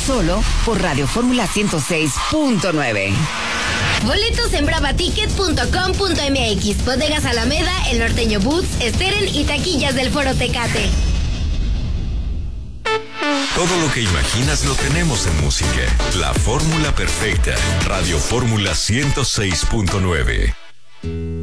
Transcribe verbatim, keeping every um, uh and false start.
solo por Radio Fórmula ciento seis punto nueve. Boletos en brava ticket punto com punto m x, Bodegas Alameda, El Norteño Boots, Steren y taquillas del Foro Tecate. Todo lo que imaginas lo tenemos en música. La fórmula perfecta. Radio Fórmula ciento seis punto nueve.